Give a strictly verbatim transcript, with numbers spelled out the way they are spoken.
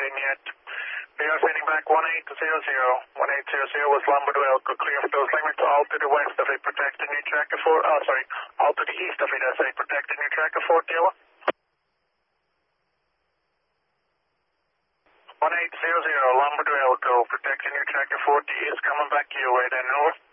in yet. We are sending back one eight zero zero. one eight zero zero was Lambda to Elko, clear for those limits, all to the west of it, protecting your tracker four, oh sorry, all to the east of it, I say, protecting your tracker four, Kilo. one eight zero zero, Lambda to Elko, protecting your tracker four, D is coming back your way then, over.